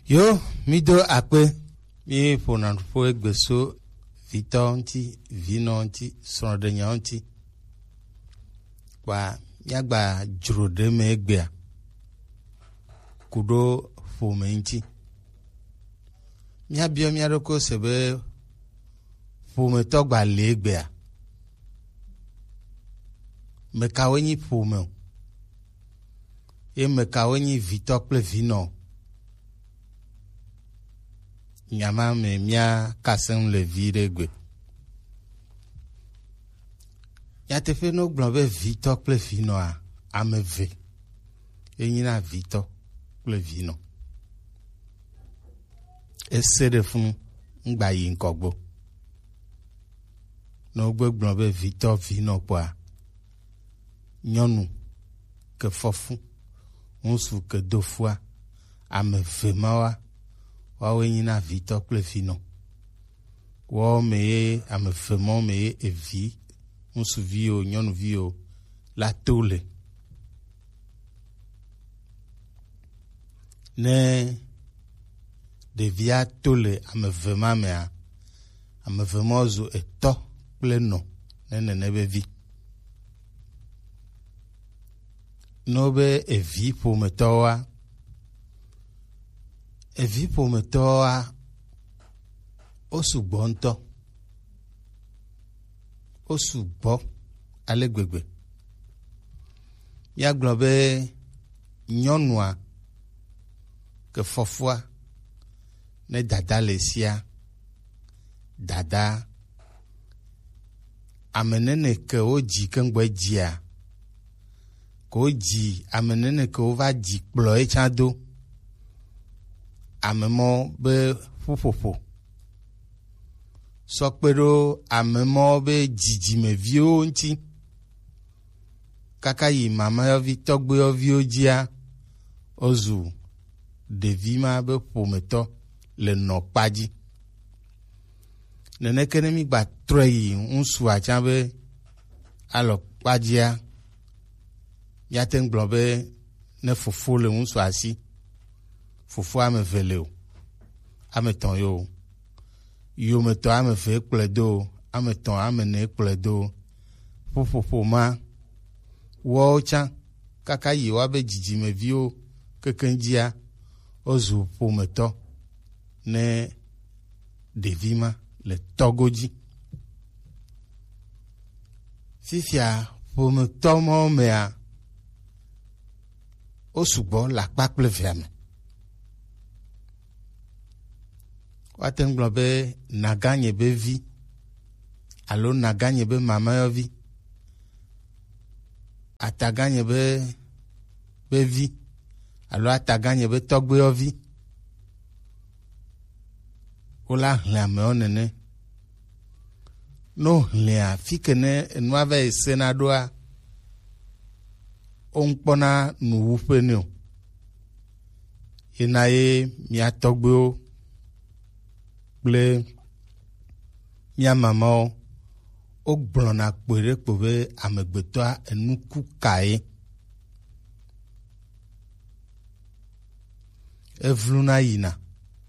Yo, mi do akpe, mi ponan fo egbeso, vitonti, vinonti, sondenyanti. Kwa yagba jrode me egbea. Kudo fo menti. Mi abio mi aroko sebe fo me togba le egbea. Me kawenyi fo me. E me kawenyi vitokle vino. Nyama me mia kasen le vire gwe. Ya te fe no gblon be vito kple vino a ameve. Enyina vito kple vino. Ese de fun ngba yi nkogbo. No gbe gblon be vito vino kwa. Nyonu ke fofu. Onsu ke dofua ameve mawa. Wawe nyina vito kple vino. Wa me amefemo me evi. Onsu vio, nyonu vio, la tole. Ne devia tole amevema mea. Amevema zo eto pleno. Ne nebevi. Nobe evi pometoa. Evi pometoa osugbo nto. Osugbo alegbegbe. Ya globe nyonua ke fofua ne dada lesia. Dada amenene ke oji kengbe jia. Ko ji amenene ke ova ji kplo echado. Amemo be fufofo. Sokpero amemo be jijime vio nti. Kaka yi mama yovi togbe yovi ojia. Ozu devima be pometo le no paji. Nene kene mi gba treyi unsu achambe alo pajia. Yaten globe ne fofo le unsu asi. Fofo ame vele o. Ame ton yo. Yo me to ame fe ekpledo. Ame ton ame ne ekpledo. Fofo ma. Wo chan. Kaka yi wabe jiji me vio. Kekenjia. Ozu po me to. Ne devima. Le togoji. Fifia. Po me to mo mea. Osugbo la kpakple viame. Waten globe naganye be vi. Alo naganye be mama yo vi. Ataganye be vi. Alo ataganye be togbe yo vi. Ola hlame onene. No hlea fikene enwave senadoa. Onkpona nuwupe neo. Yenaye mia togbe o. Ble mia mama o gblona kpere kpobe amegbetoa enuku kae. Evluna yina.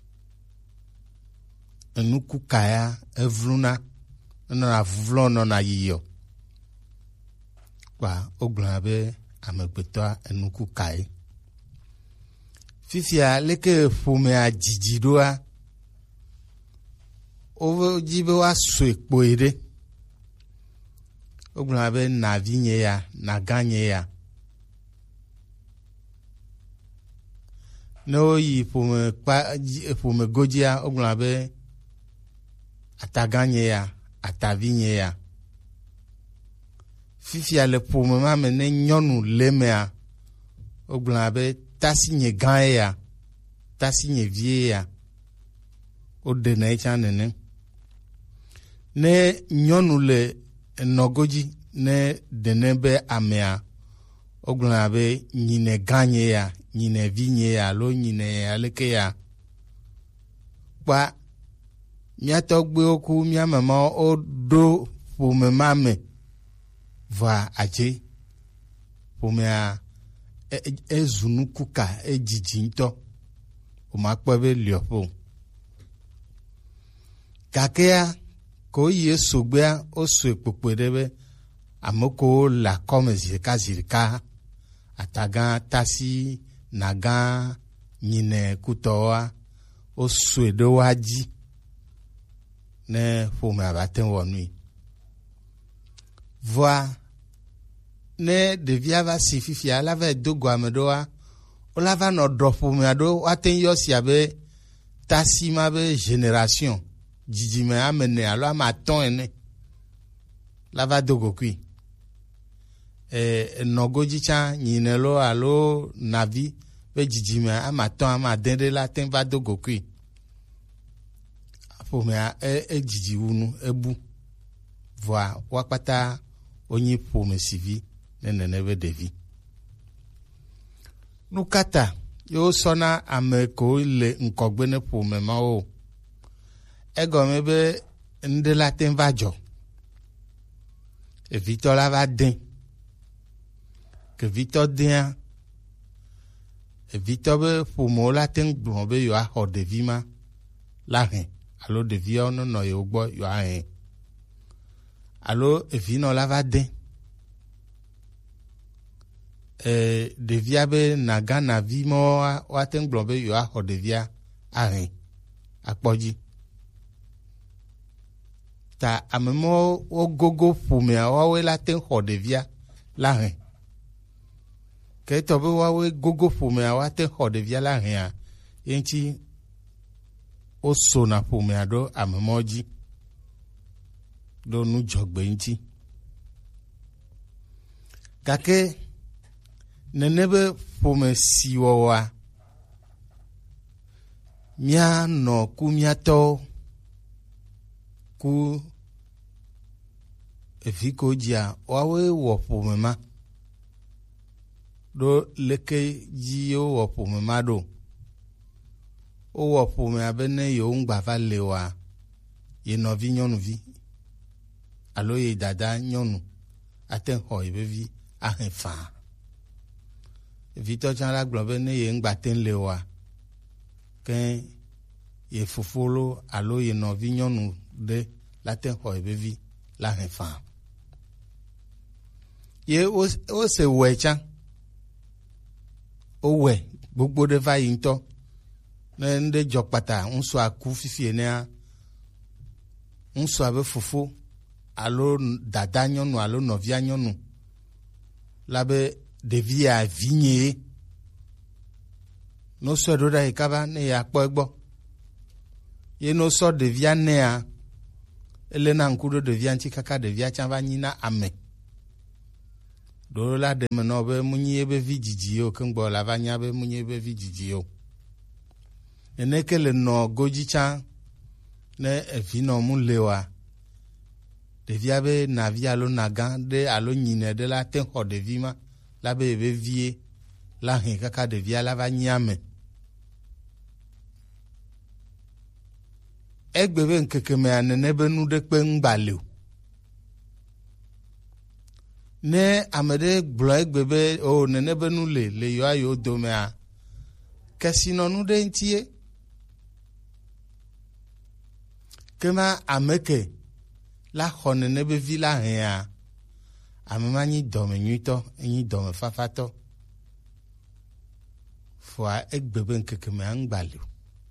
Enuku kaya evluna. Nona vuvlo nona yiyo. Kwa o gblona be amegbetoa enuku kae. Fifia leke fome a jijidoa. Ovo jibe wa swekpo ede. Oglona be na vinye ya, na ganye ya. No yi pome gojia, oglona be ataganye ya, atavinye ya. Fifia le pome ma mene nyonu lemea. Oglona be tasi nye ganye ya, tasi nye vie ya. Ode na echanene. Ne nyonu le nogoji ne denebe amea. Oglona be nyine ganye ya, nyine vinye ya, lo nyine aleke ya. Kwa mia togbe oku mia mama o do pome mame. Va aje. Pome a ezunukuka ejijinto. o ma kpɔ be liɔƒo gakea ko yi sogbea o so kpokpo ɖe be ame kowo le akɔme zirika atagã tasi nagã nyine kutɔwoa o soe ɖe woa dzi ne ƒomea va te wɔ nui vɔa ne ɖevia va si fifia la va do gɔame ɖoa o la va nɔ ɖɔ ƒomea ɖo woate yɔ sia be tasi ma be génération dzidzime ame ne alo ame atɔ̃ ene la va do gokui nɔgodzi tsã nyine lo alo navi be dzidzime ame atɔ̃ ame ade ɖe la te va do gokui ƒomea dzidzi wunu ebu vɔa wa kpata wonyi ƒome sivi ne nene be ɖevi nukata yo sɔna ame ko le ŋkɔgbe ne ƒome mawo egɔme be ŋɖe la te va dzɔ evitɔ la va de ke vitɔ dea evitɔ be ƒomewo la te gblɔ be yewoaxɔ ɖevi ma la hɛ alo ɖeviawo nɔnɔ yewo gbɔ yewoahɛ alo evinɔ la va de ɖevia be nagã navi mawoa woate gblɔ be yewoaxɔ ɖevia ahɛ akpɔdzi ta ame mawo wogogo ƒomea woawoe la te xɔ ɖevia la hɛ ke etɔ be woawoe gogo ƒomea woate xɔ ɖevia la hɛa ye ŋuti wosona ƒomea ɖo ame mawo dzi ɖo nu dzɔgbe ŋuti gake nene be ƒome si wɔwɔa míanɔ ku míatɔwo ku evi ko dzia woawoe wɔ ƒome ma ɖo leke dzi wowɔ ƒome ma ɖo wowɔ ƒomea be ne yewo ŋgba va le oa ye nɔvi nyɔnuvi alo ye dada nyɔnu ate xɔ ye be vi ahɛ faa vitɔ tsã la gblɔ be ne ye ŋgba te le oa ke ye fofolo alo ye nɔvi nyɔnu ɖe la te xɔ ye be vi la hɛ faa ye wose wɔe tsã wowɔe gbogbo ɖe va yi ŋutɔ ne ŋɖe dzɔ kpata ŋusɔa ku fifi enea ŋusɔa be fofo alo dada nyɔnu alo nɔvia nyɔnu la be ɖevia vinye no sɔ ɖo ɖa yi kaba ne ya kpɔ egbɔ ye no sɔ ɖevia nea ele na ŋku ɖo ɖevia ŋuti kaka ɖevia tsã va nyi na ame ɖo la ɖe me nɔ be munyi ebe vi dzidzi o ke ŋgbɔ la va nya be munyi ebe vi dzidzi o neneke le nɔ godzi tsã ne evi nɔ mu le oa ɖevia be navi alo nagã ɖe alo nyine ɖe la te xɔ ɖevi ma la be ebe vie la hɛ kaka ɖevia la va nyi ame egbe be ŋkeke mea nene be nu ɖe kpe ŋgba le o ne ame ɖe gblɔ egbe be o nene be nu le yewoa yewo domea kesinɔnu ɖe ŋutie kema ameke la xɔ nene be vi la hɛa ame ma nyi dɔme nyuitɔ nyi dɔme fafatɔ fɔa egbe be ŋkeke mea ŋgba le o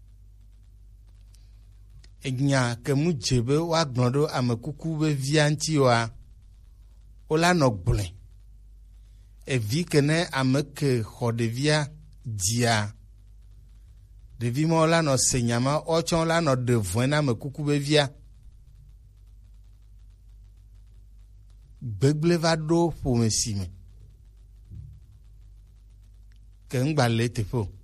enya ke mu dze be woagblɔ ɖo ame kuku be via ŋuti oa wola nɔ gblɔe evi ke ne ame ke xɔ ɖevia dzia ɖevi ma la nɔ se nyama wotsɔ la nɔ ɖe vɔe na ame kuku be via gbegble va ɖo ƒome si me ke ŋgba le teƒe o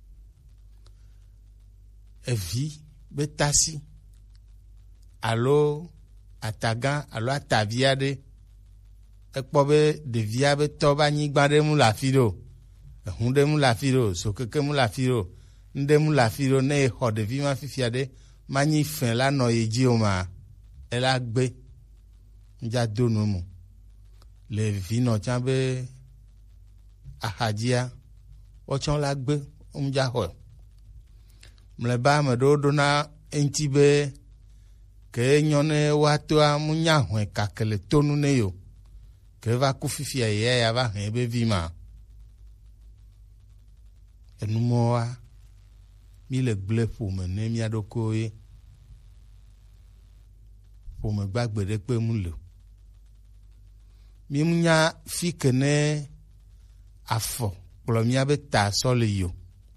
evi be tasi alo atagã alo atavi aɖe ekpɔ be ɖevia be tɔ be anyigba ɖe mu le afi ɖo ehu ɖe mu le afi ɖo zokeke mu le afi ɖo ŋɖe mu le afi ɖo ne exɔ ɖevi ma fifia ɖe manyi fɛ la nɔ ye dzi o ma ela gbe ŋdza do nu mo le vi nɔ tsã be ahadzia wotsɔ la gbe ŋdza xɔ mleba me do na enti be ke nyone watoa munya hwe kakele tonu ne yo ke va kufifia ye ya va hebe vima enumoa mi le gble pome ne mia doko ye pome gbagbe de pe mu le mi munya fikene afo kplo mia be ta so le yo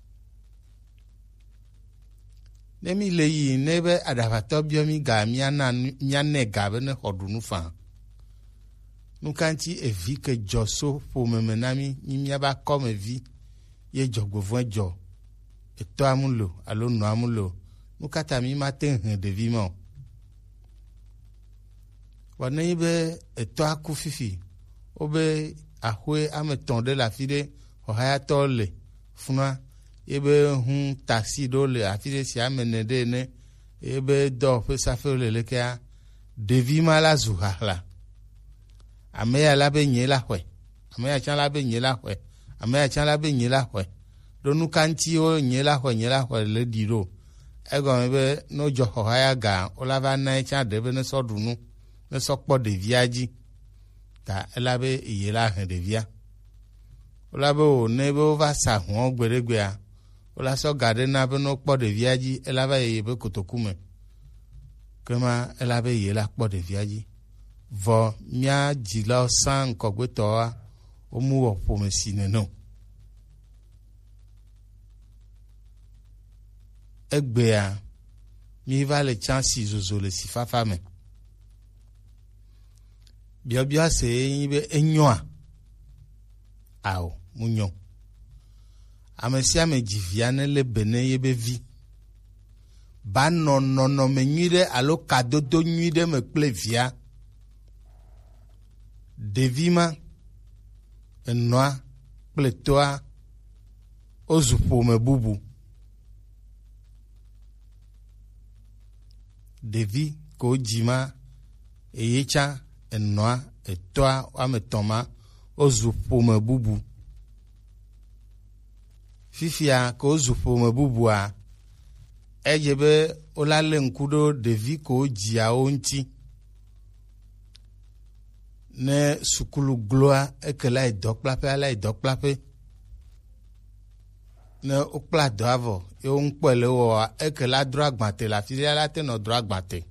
ne mi le yi ne be adavato bio mi ga mia na mia ne ga be ne hodunu fa nu kanti evi ke joso pome menami mia ba come vi ye jogbo jo eto amulo alo no amulo mukata mi matin hen de vimo wana ibe eto akufifi obe ahwe ameton de la fide o haya tole funa ebe hun taxi dole afide si amene de ne ebe do pe safe le lekia de vima la zuhala ameya la be nyela hwe ameya chan la be nyela hwe ameya chan la be nyela hwe donu kanti o nyela hwe le diro ego mebe no jo haya ga olava na cha de be ne so dunu ne so po de viaji ta elabe yela hen de via olabe o ne be va sa hon gberegbe a ola so gade na be no po de viaji elabe ye be kotokume kema elabe yela po de viaji vo mia jila san kogbeto a o mu wo pomesine no egbea mi va le chansi zozo le sifafa me biobia se yibe enyoa ao munyo amesia me jiviane le bene yebe vi ba no me nyide alo kadodo nyide me plevia devima ennoa pletoa ozupo me bubu devi ko jima eyecha ennoa etoa ametoma ozupo me bubu fifia ko ozupo me bubu a ejebe olale nkudo devi ko jia onti ne sukulu gloa ekela idokplape ala idokplape ne okpla do avo e on pele wo ekela dro agbate la filia la te no dro agbate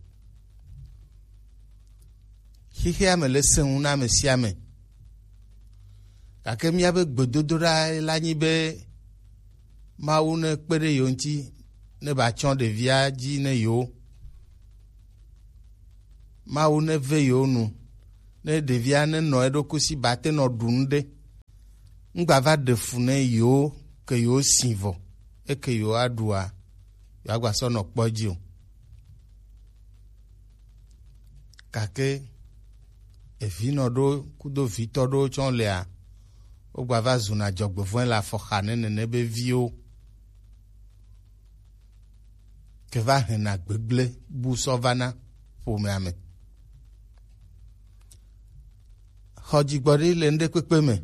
hihi amele sen una mesiame kake mi abe gbododora la nyi be mawu ne pere yonti ne ba chon de viaji ne yo mawu ne ve yo nu ne devia ne no edokusi bate no dunde ngbava de fune yo ke yo sivo e ke yo adua yo agwa so no poji o kake e vino do kudo vito do chon le a o gbava zuna jogbovon la fo khane ne be vio ke va hena gbegble bu sovana po me ame hoji gbori le nde pepe me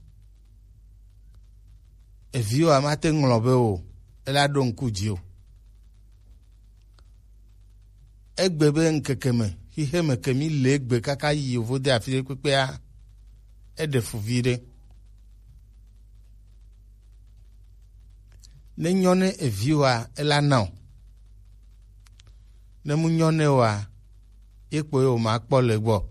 evio amate nglobe o ela don kuji o egbebe nkekeme hihe me kemi legbe kaka yi ovode afire pepe a edefuvire ne nyone evio a ela now ne mu nyone wa ekpo o ma kpo legbo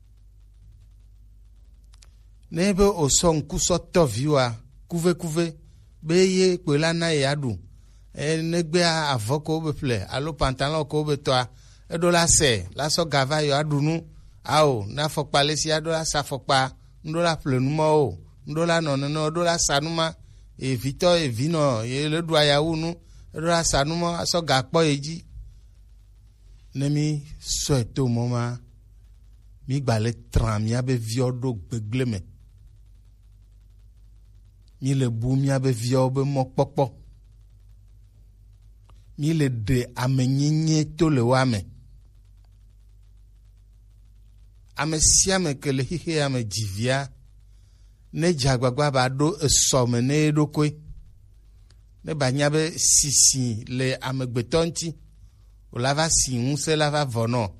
nebe oson kuso toviwa kuve beye kwela na yadu negbe avoko be ple alo pantalon ko be toa edola se la so gava yo adunu ao na fokpa lesi adola sa fokpa ndola ple numo o ndola no dola sanuma e vito e vino ye le dua ya unu edola sanuma so gapo eji nemi so eto moma mi gbale tram ya be viodo gbegleme mi le bu mi abe vio be mo popo mi le de amenyenye to le wame ame siame ke le hihe ame jivia ne jagbagba ba do esome ne do kwe ne banya be sisi le amegbeto nti o la va si ŋusẽ la va vɔ nɔ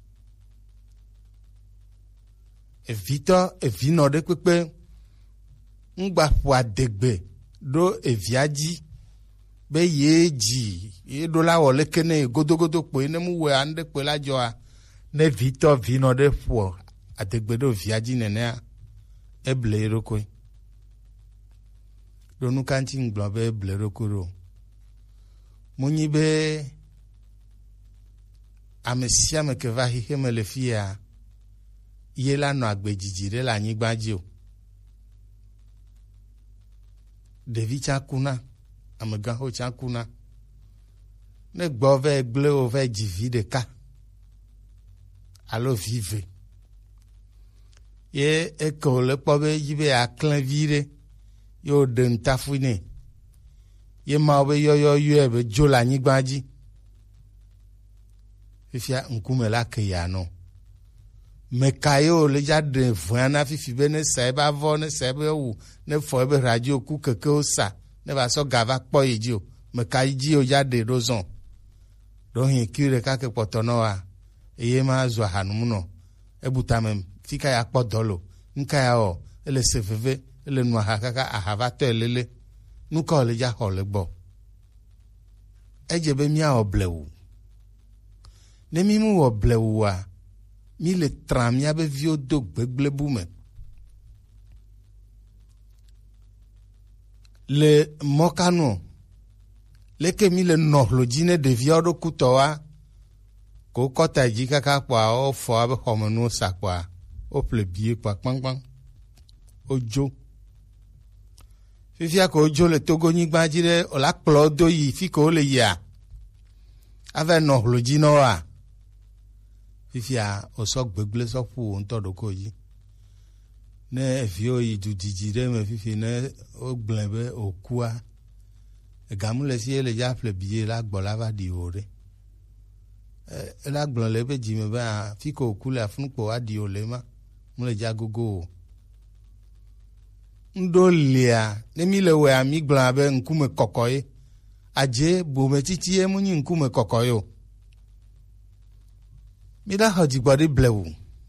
evitɔ evinɔ ɖe kpekpe ŋgba ƒo adegbe ɖo evia dzi be ye dzi ye ɖo la wɔ leke ne godogodo kpoe ne mu wɔ aŋɖe kpoe la dzɔa ne vitɔ vinɔ ɖe ƒo adegbe ɖo via dzi nenea eble eɖokui ɖo nu ka ŋti ŋgblɔ be eble eɖokui ɖo munyi be ame sia ame ke va xixe me le fia ye la nɔ agbedzidzi ɖe le anyigba dzi o ɖevi tsã kuna amegãxo tsã kuna ne gbɔ ve gble wo ve dzi vi ɖeka alo vi ve ye eke wòle kpɔ be yi be aklẽ vi ɖe ye wòɖe ŋtafui nɛ ye mawo be yɔyɔyɔe be dzo le anyigba dzi fifia ŋkume la ke ya nɔ meka ye wòle dza ɖe vɔ̃a na fifi be ne sa ebe avɔ ne sa ebe wu ne fɔ ebe radio ku kekewo sa ne va sɔ ga va kpɔ yi dzi o meka yi dzi o dza ɖe ɖo zɔn ɖohi kiri ɖeka ke kpɔtɔ nɔ wa eye ma zu ahanum nɔ ebuta me fika ya kpɔ dɔ lo nka ya wɔ ele se veve ele nu aha kaka aha va tɔ elele nuka wòle dza xɔ le gbɔ edze be míawɔ blewu ne mi mu wɔ blewua mi le tra míabe viwo do gbegblẽbu me le mɔkanu leke mi le nɔhlo dzi ne ɖeviawo ɖo kutɔwa ko kɔta dzi kaka kpɔa wofɔ abe xɔmenuwo sa kpɔa woƒle bie kpɔa kpaŋkpaŋ wodzo fifia ko wodzo le togonyigba dzi ɖe wòla kplɔ do yi fi ko wole yia ava nɔhlo dzi nɔwoa fifia wòsɔ gbegblẽ sɔ ƒu wò ŋutɔ ɖoko dzi ne eviwo yi dudzidzi ɖe me fifi ne wogblẽ be òkua egamu le si ele dza ƒle bie la gbɔ la va ɖi wò ɖe ela gblɔ le ebe dzime be fi ko òku le afunu kpo aɖi wò le ma mu le dza gogo o ŋɖo lia ne mi le wɔa mi gblɔa be ŋkume kɔkɔ ye adze bometiti ye mu nyi ŋkume kɔkɔ ye o mi ɖa xɔ dzigbɔ ɖi blewu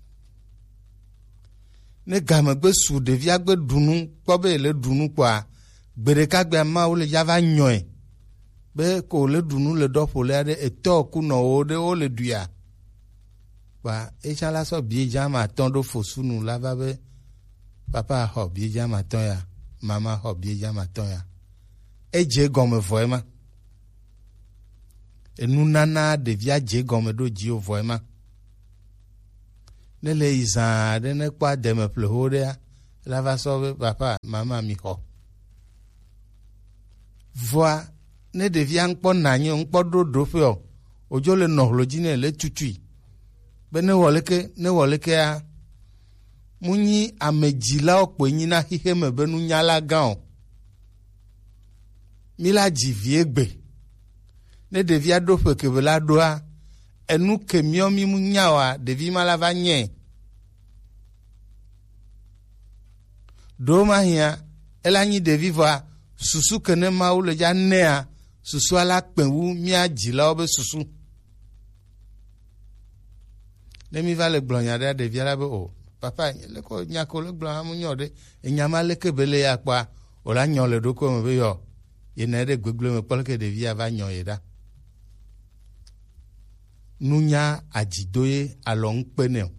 ne gamegbe su ɖevia gbe ɖunu kpɔ be ele ɖunu kpɔa gbe ɖeka gbea mawo le dza va nyɔe be ko le ɖunu le ɖɔƒo le aɖe etɔ ku nɔwo ɖe wo le ɖuia kpa etsã la sɔ bie dza ma tɔ ɖo fosunu la va be papa xɔ bie dza ma tɔ ya mama xɔ bie dza ma tɔ ya edze gɔme vɔe ma enunana ɖevia dze gɔme ɖo dziwo vɔe ma ne le yi zã ɖe ne kpɔ ademe ƒleho ɖea la va sɔ be papa mama mi xɔ vɔa ne ɖevia ŋkpɔ nanyi ŋkpɔ ɖo ɖoƒe o wodzo le nɔhlo dzi ne le tutui be ne wɔ lekea mu nyi amedzilawo kpoe nyi na xixe me be nunyala gã o mi la dzi vie gbe ne ɖevia ɖo ƒe kebe la ɖoa enu ke miɔ mi mu nya oa ɖevi ma la va nye ɖo ma hia ela nyi ɖevi vɔa susu ke ne mawu le dza nea susua la kpe wu mía dzilawo be susu ne mi va le gblɔ nya ɖe ɖevia la be o papa le ko nya ko le gblɔ amu nyɔ ɖe enya ma leke be le ya kpɔa o la nyɔ le ɖoko me be yɔ yena ɖe gbegble me kpɔ leke ɖevia va nyɔ ye ɖa nunya adzido ye alo ŋukpe ne o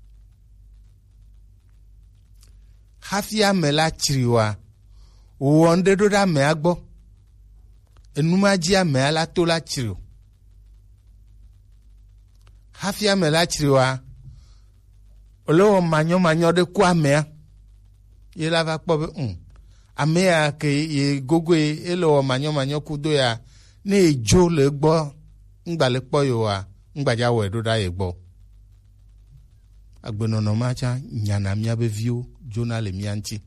hafi ame la tsri wa wɔ ŋɖe ɖo ɖe amea gbɔ enuma dzi amea la to la tsri o hafi ame la tsri wa ole wɔ manyɔmanyɔ ɖe ku amea ye la va kpɔ be amea ke ye gogoe ele wɔ manyɔmanyɔ ku do ya ne edzo le gbɔ ŋgba le kpɔ yewoa ŋgbadza wɔe ɖo ɖa ye gbɔ agbenɔnɔ ma tsã nyana míabe viwo dzona le mía ŋuti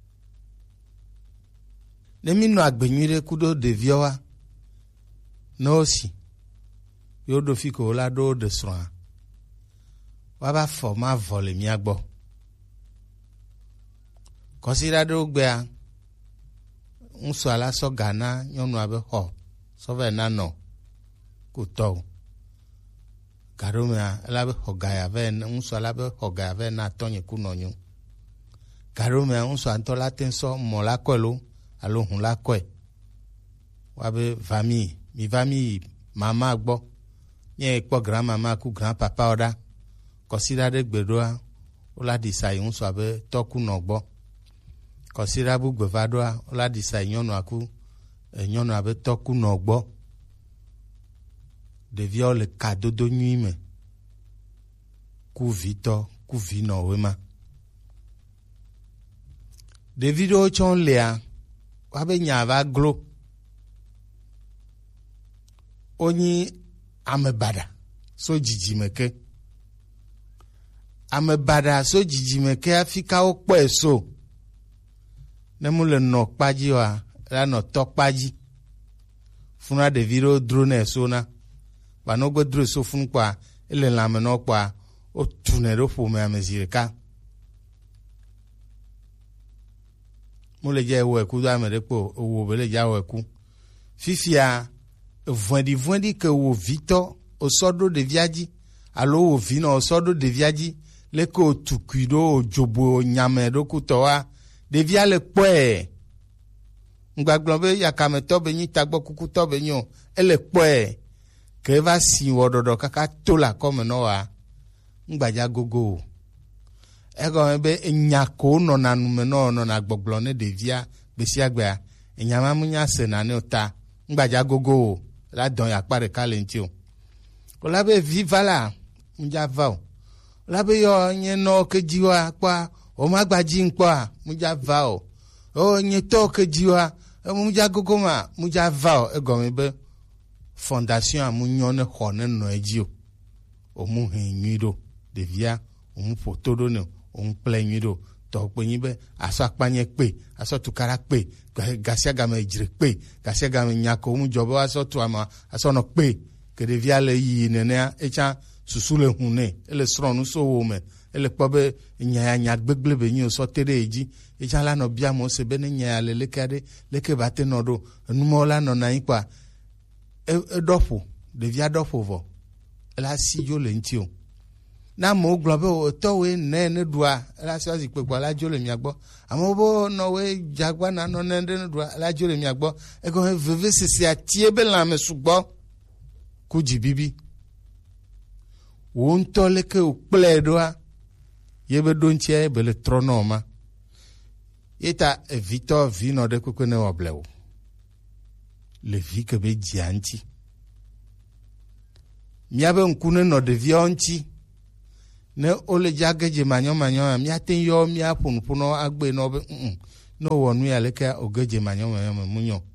ne mi nɔ agbe nyui ɖe ku ɖo ɖeviawoa ne wosi ye woɖo fi ko la ɖo ɖe srɔ̃a woava fɔ ma vɔ le mía gbɔ kɔsiɖa ɖewo gbea ŋusɔ la sɔ ga na nyɔnua be xɔ sɔvɛ nanɔ kutɔ gaɖomea ela be xɔ ga ya vɛ ŋusɔ la be xɔ ga ya vɛ na tɔnye ku nɔnyo gaɖomea ŋusɔ ŋutɔ la te sɔ mɔ la kɔe lo alo hu la kɔe wa be va mi va mi mama gbɔ nye kpɔ grand mama ku grand papa wo ɖa kɔsiɖa ɖe gbeɖoa wola ɖisa yi ŋusɔ be tɔku nɔ gbɔ kɔsiɖa bugbe va ɖoa wola ɖisa yi nyɔnua ku nyɔnua be tɔku nɔ gbɔ ɖeviawo le kadodo nyui me ku vitɔ ku vinɔwoe ma ɖevi ɖewo tsɔ lia wabe nya va glo wonyi ame baɖa so dzidzime ke ame baɖa so dzidzime ke hafi kawo kpɔe so ne mu le nɔ kpadzi oa la nɔ tɔ kpadzi funa ɖevi ɖewo dro nɛ so na bano gbe dro so fun kpɔa ele lãme nɔ kpɔa wotunɛ ɖo ƒomea me zi ɖeka mu le dza ewɔe ku do ame ɖe kpo ewo be le dza wɔe ku fifia vɔ̃ɖi ke wo vitɔ osɔ ɖo ɖevia dzi alo wo vinɔ osɔ ɖo ɖevia dzi leke o tukui ɖo o dzobo nyame ɖo kutɔa ɖevia le kpɔe ŋgbagblɔ be yakametɔ be nyi tagbɔ kukutɔ be nyi o ele kpɔe ke eva si wɔɖɔɖɔ kaka to le akɔme nɔ wa ŋgbadza gogo o egɔme be enya ko nɔna nume nɔna gbɔgblɔ ne ɖevia gbesia gbea enya ma mu nya sena ne o ta ŋgbadza gogo o la dɔn yakpa ɖeka le ŋuti o wola be vi va la ŋdza va o wola be yɔ nye nɔ ke dziwa kpɔa o ma gba dzi ŋkpɔa ŋdza va o o nye tɔ ke dziwa ŋdza gogo ma ŋdza va o egɔme be fondation amu nyɔ ne xɔ ne nɔ edzi o mu he nyui ɖo ɖevia o mu ƒoto ɖo ne o mu kple nyui ɖo tɔ kpe nyi be asɔ akpanye kpe asɔ tukara kpe gasia game dzre kpe gasia game nyako mu dzɔ be asɔ tu ama asɔ nɔ kpe ke ɖevia le yi nenea etsa susu le hu ne ele srɔ̃nu so wo me ele kpɔ be nya gbegble be nyi o sɔ te ɖe edzi etsa la nɔ bia mo se be ne nya le leke aɖe leke ba te nɔ ɖo enumɔ la nɔ nanyi kpɔa eɖɔ ƒo ɖevia ɖɔ ƒo vɔ ela si dzo le ŋuti o na mo gblɔ be o tɔwoe ne ɖua ela sɔ zikpe gbɔ la dzo le mia gbɔ amewo be nɔwoe dzagba na nɔ ne ɖe ɖua la dzo le mia gbɔ egɔme veve sesia tie be lãme sugbɔ ku dzi bibi wo ŋutɔ leke o kplɔe ɖoa ye be ɖo ŋutia be le trɔ nɔ ma ye ta evitɔ vi nɔ ɖe kpekpe ne wɔ ble o le vi ke be dzia ŋuti miabe ŋku ne nɔ ɖeviawo ŋuti ne ole dzage dze manyɔmanyɔ miate yɔ mia ƒonuƒonɔ agbe nɔ be ne wɔ nu ya leke o ge dze manyɔmanyɔ me mu nyɔ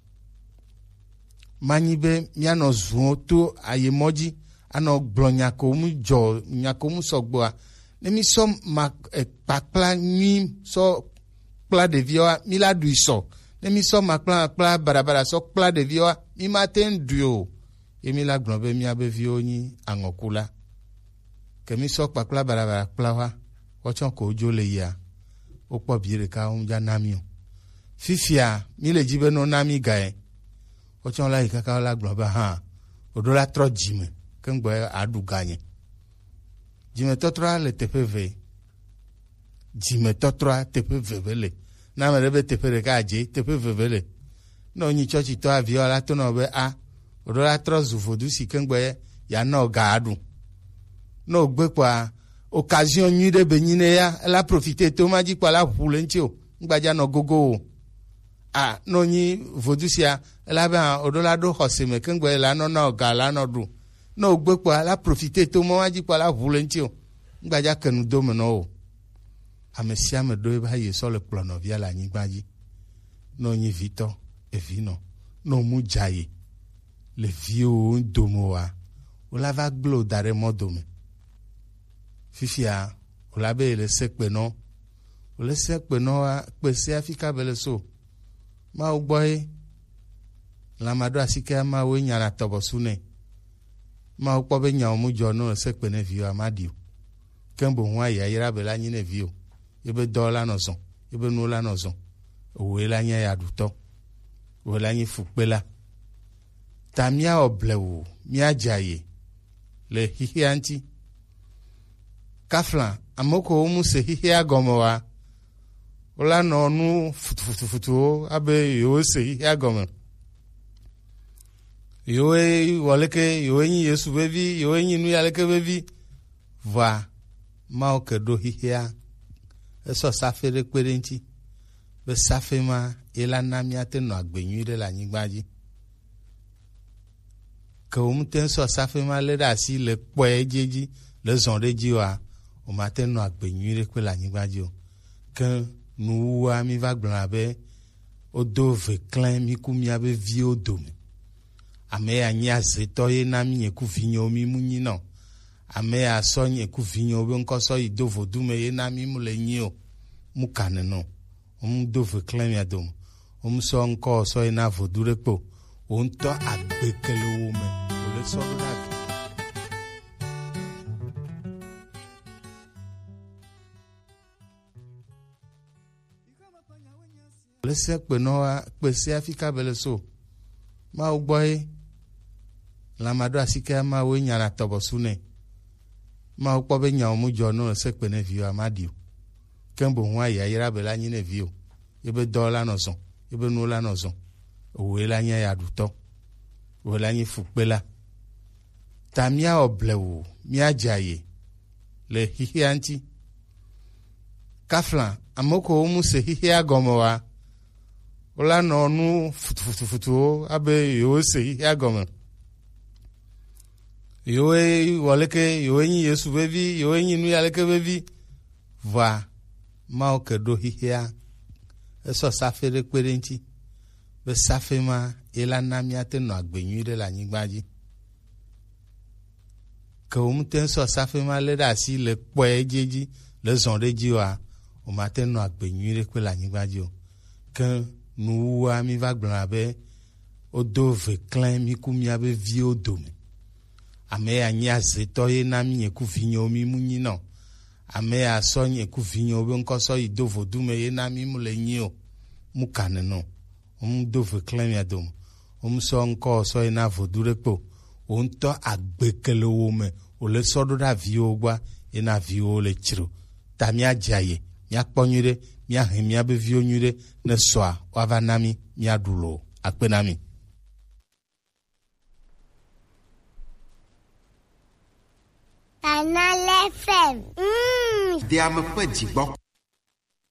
manyi be mianɔ zuwo to ayemɔdzi anɔ gblɔ nyako mu dzɔ nyako mu sɔgbɔa ne mi sɔ ma kpakpla nyui sɔ kpla ɖeviawoa mi la ɖui sɔ ne mi sɔ makpla barabara sɔ kpla ɖeviawoa mi ma te ɖui o ye mi la gblɔ be miabe viwo nyi aŋɔkula ke mi sɔ kpakpla barabara kpla wa wotsɔ ko dzo le yia wokpɔ bi ɖeka wo dza na mi o fifia mi le dzi be no na mi gae wotsɔ la yi kaka la gblɔ be hã oɖo la trɔ dzime ke ŋgbɔ aɖu ganye dzimetɔtrɔa le teƒe ve dzimetɔtrɔa teƒe veve le na ame ɖe be teƒe ɖeka adze teƒe veve le ne wonyi tsɔtsitɔ aviwa la to nɔ be a oɖo la trɔ zu vodu si ke ŋgbɔ ya nɔ ga aɖu ne o gbe kpɔa occasion nyui ɖe be nyi ne ya ela profite to ma dzi kpɔa la ʋu le ŋuti o ŋgbadza nɔ gogo o a ne wonyi vodu sia ela be oɖo la ɖo xɔse me ke ŋgbɔ la nɔ ga la nɔ ɖu ne o gbe kpɔa la profite to ma dzi kpɔa la ʋu le ŋuti o ŋgbadza ke nu do me nɔ o ame sia ame ɖo eba ye sɔ le kplɔ nɔvia le anyigba dzi ne wonyi vitɔ evinɔ ne wo mu dza ye le viwo dome oa wola va gblɔ da ɖe mɔ dome fifia wola be le sekpe nɔ wole sekpe nɔa kpe se afi ka be le so mawo gbɔ ye lãma ɖo asi ke mawo nyana tɔbɔsu nɛ mawo kpɔ be nyawo mu dzɔ no sekpe ne viwo ama ɖi o ke boŋ ayia yra be la nyi ne viwo ye be dɔ la nɔ zɔn ye be nuwo la nɔ zɔn owoe la nye ya ɖutɔ wòle anyi fukpela ta míawɔ blewu míadzaye le xixia ŋuti kafla ameko wo mu se xixia gɔme wa wola nɔ nu futufutufutuwo abe yewo se xixia gɔme yewoe wɔleke yewoe nyi Yesu vevi yewoe nyi nu yaleke vevi vɔa mawo ke ɖo xixia esɔ safe ɖe kpe ɖe ŋuti be safe ma ela na míate nɔ agbe nyui ɖe le anyigba dzi ke wo mute sɔ safe ma lé ɖe asi le kpɔe dzi le zɔ ɖe dzi wa o mate nɔ agbe nyui ɖe kpe le anyigba dzi o ke nuwua mi va gblɔna be wodo ve klẽ mi ku míabe viwo dome ame ya nyi azetɔ ye na mi nye ku vinyewo mi mu nyi nɔ ame ya sɔ nye ku vinyewo be ŋkɔ sɔ yi do vodume ye na mi mu le nyi o mu kane no mu do ve klẽ mia dome mu sɔ ŋkɔ sɔ yi na vodu ɖe kpo wo ŋutɔ agbe ke le wo me wo le sɔ ɖo na vi. Le se kpenɔa kpese afika bele so mawo gbɔ ye lãmaɖo asike mawo nyana tɔbɔsu nɛ mawo kpɔ be nyawo mu dzɔ no le se kpe ne viwo amaɖi o ke boŋu ayi ayra be la nyi ne viwo yebe dɔ la nɔ zɔ yebe nuwo la nɔ zɔ owoe la nye yaɖutɔ owoe la nye fukpela ta míawɔ blewu míadzaye le xixia ŋuti kafla ameko wo mu se xixia gɔme wa wola nɔ nu futufutufutuwo abe yewo se xixia gɔme yewoe wɔleke yewoe nyi Yesu vevi yewoe nyi nu yaleke vevi vɔa mawo ke ɖo xixia esɔ safe ɖe kpe ɖe ŋuti be safe ma ela na míate nɔ agbe nyui ɖe le anyigba dzi ke wo mute sɔ safe ma lé ɖe asi le kpɔe dzi le zɔ ɖe dzi wa o mate nɔ agbe nyui ɖe kpe le anyigba dzi o ke nuwua mi va gblɔna be wodo ve klẽ mi ku míabe viwo dome ame ya nyi azetɔ ye na mi nye ku vinyewo mi mu nyi nɔ ame ya sɔ nye ku vinyewo be ŋkɔ sɔ yi do vodume ye na mi mu le nyi o mu kane no mu do ve klẽ mia dome mu sɔ ŋkɔ sɔ yi na vodu ɖe kpo wo ŋutɔ agbe ke le wo me wo le sɔ ɖo ɖe viwo gbɔ ye na viwo le tsro ta míadzaye míakpɔ nyui ɖe míahe míabe viwo nyui ɖe ne sɔa woava na mi míaɖu lo akpe na mi. Canal FM. Diame ƒe dzigbɔ.